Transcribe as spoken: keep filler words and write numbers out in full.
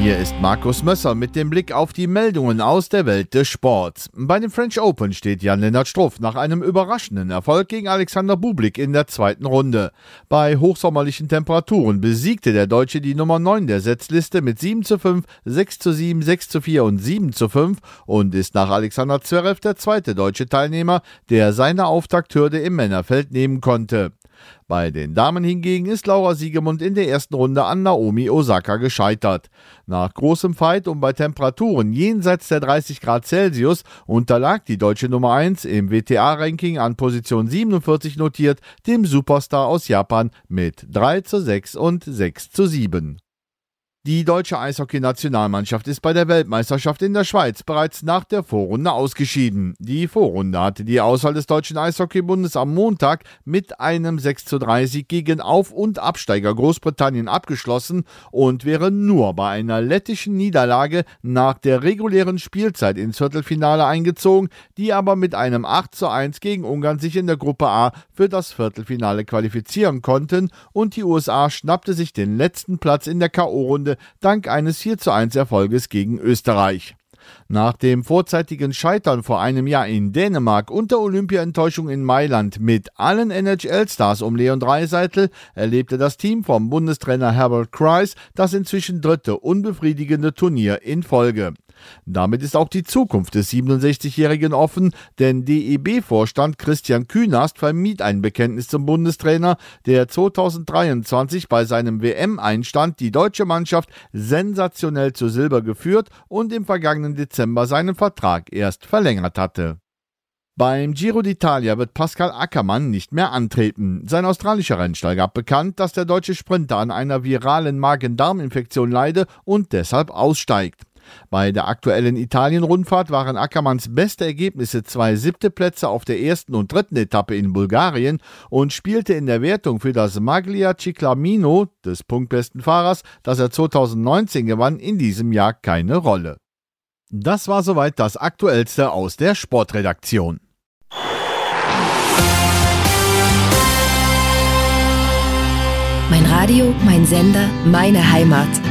Hier ist Markus Mösser mit dem Blick auf die Meldungen aus der Welt des Sports. Bei dem French Open steht Jan-Lennart Struff nach einem überraschenden Erfolg gegen Alexander Bublik in der zweiten Runde. Bei hochsommerlichen Temperaturen besiegte der Deutsche die Nummer neun der Setzliste mit sieben zu fünf, sechs zu sieben, sechs zu vier und sieben zu fünf und ist nach Alexander Zverev der zweite deutsche Teilnehmer, der seine Auftakthürde im Männerfeld nehmen konnte. Bei den Damen hingegen ist Laura Siegemund in der ersten Runde an Naomi Osaka gescheitert. Nach großem Fight und bei Temperaturen jenseits der dreißig Grad Celsius unterlag die deutsche Nummer eins im W T A-Ranking an Position siebenundvierzig notiert dem Superstar aus Japan mit drei zu sechs und sechs zu sieben. Die deutsche Eishockey-Nationalmannschaft ist bei der Weltmeisterschaft in der Schweiz bereits nach der Vorrunde ausgeschieden. Die Vorrunde hatte die Auswahl des Deutschen Eishockeybundes am Montag mit einem sechs zu drei Sieg gegen Auf- und Absteiger Großbritannien abgeschlossen und wäre nur bei einer lettischen Niederlage nach der regulären Spielzeit ins Viertelfinale eingezogen, die aber mit einem acht zu eins gegen Ungarn sich in der Gruppe A für das Viertelfinale qualifizieren konnten und die U S A schnappte sich den letzten Platz in der K O-Runde dank eines vier zu eins Erfolges gegen Österreich. Nach dem vorzeitigen Scheitern vor einem Jahr in Dänemark und der Olympia-Enttäuschung in Mailand mit allen N H L-Stars um Leon Draisaitl erlebte das Team vom Bundestrainer Herbert Kreis das inzwischen dritte unbefriedigende Turnier in Folge. Damit ist auch die Zukunft des siebenundsechzigjährigen offen, denn D E B-Vorstand Christian Künast vermied ein Bekenntnis zum Bundestrainer, der zweitausenddreiundzwanzig bei seinem W M-Einstand die deutsche Mannschaft sensationell zu Silber geführt und im vergangenen Dezember seinen Vertrag erst verlängert hatte. Beim Giro d'Italia wird Pascal Ackermann nicht mehr antreten. Sein australischer Rennstall gab bekannt, dass der deutsche Sprinter an einer viralen Magen-Darm-Infektion leide und deshalb aussteigt. Bei der aktuellen Italien-Rundfahrt waren Ackermanns beste Ergebnisse zwei siebte Plätze auf der ersten und dritten Etappe in Bulgarien und spielte in der Wertung für das Maglia Ciclamino des punktbesten Fahrers, das er zweitausendneunzehn gewann, in diesem Jahr keine Rolle. Das war soweit das Aktuellste aus der Sportredaktion. Mein Radio, mein Sender, meine Heimat.